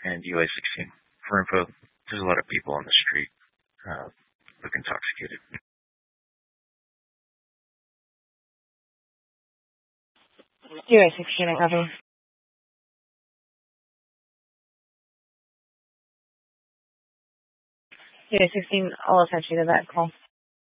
and UA16. For info, there's a lot of people on the street look intoxicated. UA16, copy. UA16, I'll attach you to that call.